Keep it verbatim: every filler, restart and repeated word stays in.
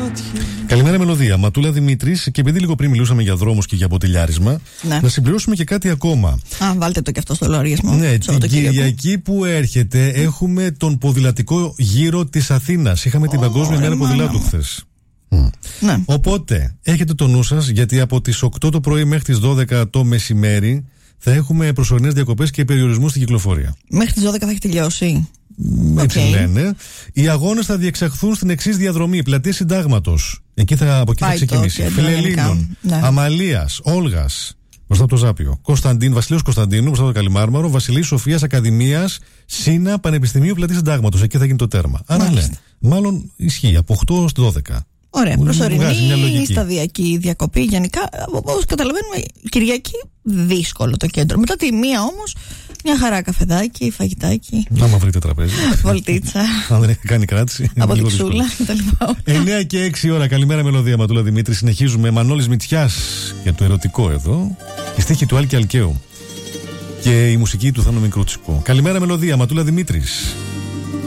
Καλημέρα, Μελωδία. Ματούλα Δημήτρης. Και επειδή λίγο πριν μιλούσαμε για δρόμους και για ποτηλιάρισμα, ναι, να συμπληρώσουμε και κάτι ακόμα. Α, βάλτε το και αυτό στο λογαριασμό. Ναι, την Κυριακή που έρχεται mm. έχουμε τον ποδηλατικό γύρο της Αθήνας. Είχαμε oh, την Παγκόσμια Μέρα Ποδηλάτου χθες. Mm. Ναι. Οπότε έχετε το νου σας, γιατί από τις οκτώ το πρωί μέχρι τις δώδεκα το μεσημέρι θα έχουμε προσωρινές διακοπές και περιορισμούς στην κυκλοφορία. Μέχρι τις δώδεκα θα έχει τελειώσει. Έτσι okay. λένε. Οι αγώνες θα διεξαχθούν στην εξής διαδρομή: Πλατεία Συντάγματος. Εκεί θα, από εκεί θα ξεκινήσει. Φιλελλήνων, ναι. Αμαλίας, Όλγας, μπροστά από το Ζάπιο. Κωνσταντίν, Βασιλείος Κωνσταντίνου, μπροστά από το Καλιμάρμαρο. Βασιλής Σοφίας Ακαδημίας, Σύνα, Πανεπιστημίου, Πλατεία Συντάγματος. Εκεί θα γίνει το τέρμα. Άρα ναι, μάλλον ισχύει από οκτώ ως δώδεκα. Ωραία, προσωρινή, σταδιακή διακοπή. Γενικά, όπως καταλαβαίνουμε, Κυριακή δύσκολο το κέντρο. Μετά τη μία όμως, μια χαρά καφεδάκι, φαγητάκι. Να μα βρείτε τραπέζι. Βολτίτσα. Αν δεν έχει κάνει κράτηση. Από τη ξούλα κτλ. εννιά και έξι ώρα. Καλημέρα, Μελωδία, Ματούλα Δημήτρη. Συνεχίζουμε. Μανώλης Μητσιάς για το ερωτικό εδώ. Η στίχη του Άλκη Αλκαίου. Και η μουσική του Θάνο Μικρούτσικο. Καλημέρα, Μελωδία, Ματούλα Δημήτρης.